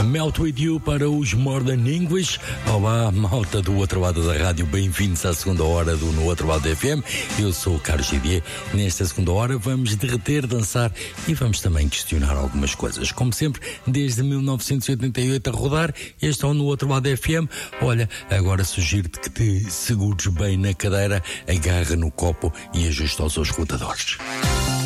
Melt With You para os Modern English. Olá, malta do outro lado da rádio, bem-vindos à segunda hora do No Outro Lado da FM. Eu sou o Carlos Gidier. Nesta segunda hora vamos derreter, dançar e vamos também questionar algumas coisas. Como sempre, desde 1988 a rodar, este é o No Outro Lado da FM. Olha, agora sugiro-te que te segures bem na cadeira, agarra no copo e ajusta aos escutadores.